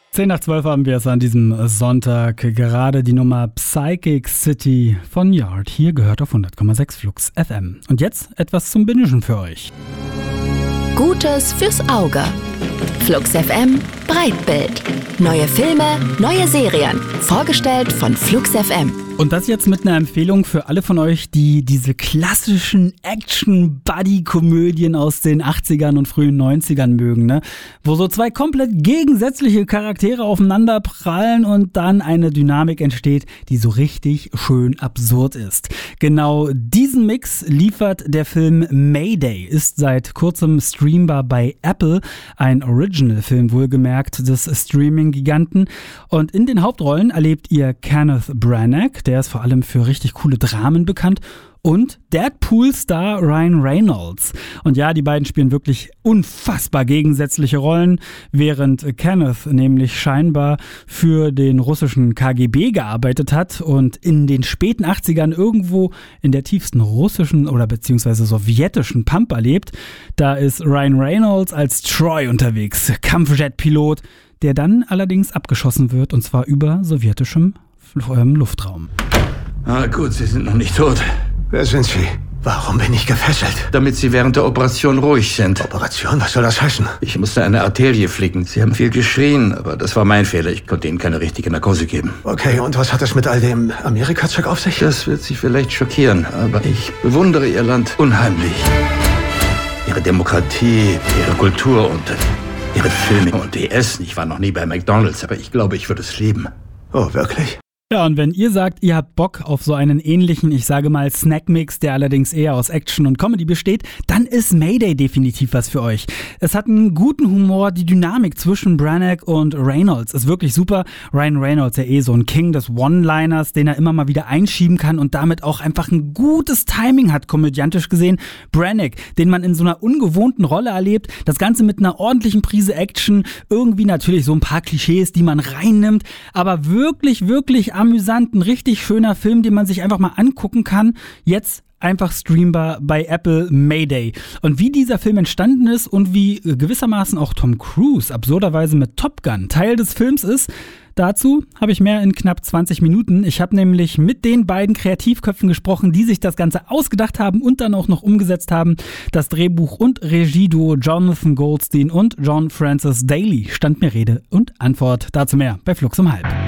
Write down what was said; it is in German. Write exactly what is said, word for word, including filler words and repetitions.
zehn nach zwölf haben wir es an diesem Sonntag. Gerade die Nummer Psychic City von Yard. Hier gehört auf hundert Komma sechs Flux F M. Und jetzt etwas zum Bingen für euch. Gutes fürs Auge. Flux F M Breitbild. Neue Filme, neue Serien. Vorgestellt von Flux F M. Und das jetzt mit einer Empfehlung für alle von euch, die diese klassischen Action-Buddy-Komödien aus den achtzigern und frühen neunzigern mögen, ne? Wo so zwei komplett gegensätzliche Charaktere aufeinander prallen und dann eine Dynamik entsteht, die so richtig schön absurd ist. Genau diesen Mix liefert der Film Mayday, ist seit kurzem streambar bei Apple, ein Original-Film wohlgemerkt des Streaming-Giganten. Und in den Hauptrollen erlebt ihr Kenneth Branagh, der ist vor allem für richtig coole Dramen bekannt, und Deadpool-Star Ryan Reynolds. Und ja, die beiden spielen wirklich unfassbar gegensätzliche Rollen, während Kenneth nämlich scheinbar für den russischen K G B gearbeitet hat und in den späten achtzigern irgendwo in der tiefsten russischen oder beziehungsweise sowjetischen Pampa lebt. Da ist Ryan Reynolds als Troy unterwegs, Kampfjet-Pilot, der dann allerdings abgeschossen wird, und zwar über sowjetischem Luftraum. Ah gut, Sie sind noch nicht tot. Wer sind Sie? Warum bin ich gefesselt? Damit Sie während der Operation ruhig sind. Operation? Was soll das heißen? Ich musste eine Arterie flicken. Sie haben viel geschrien, aber das war mein Fehler. Ich konnte Ihnen keine richtige Narkose geben. Okay, und was hat das mit all dem Amerika-Zeug auf sich? Das wird Sie vielleicht schockieren, aber ich bewundere Ihr Land unheimlich. Ihre Demokratie, Ihre Kultur und Ihre Filme und Ihr Essen. Ich war noch nie bei McDonald's, aber ich glaube, ich würde es lieben. Oh, wirklich? Ja, und wenn ihr sagt, ihr habt Bock auf so einen ähnlichen, ich sage mal, Snackmix, der allerdings eher aus Action und Comedy besteht, dann ist Mayday definitiv was für euch. Es hat einen guten Humor, die Dynamik zwischen Branagh und Reynolds ist wirklich super. Ryan Reynolds ja eh so ein King des One-Liners, den er immer mal wieder einschieben kann und damit auch einfach ein gutes Timing hat, komödiantisch gesehen. Branagh, den man in so einer ungewohnten Rolle erlebt, das Ganze mit einer ordentlichen Prise Action, irgendwie natürlich so ein paar Klischees, die man reinnimmt, aber wirklich, wirklich amüsant, ein richtig schöner Film, den man sich einfach mal angucken kann. Jetzt einfach streambar bei Apple, Mayday. Und wie dieser Film entstanden ist und wie gewissermaßen auch Tom Cruise absurderweise mit Top Gun Teil des Films ist, dazu habe ich mehr in knapp zwanzig Minuten. Ich habe nämlich mit den beiden Kreativköpfen gesprochen, die sich das Ganze ausgedacht haben und dann auch noch umgesetzt haben. Das Drehbuch- und Regieduo Jonathan Goldstein und John Francis Daly stand mir Rede und Antwort. Dazu mehr bei Flux um halb.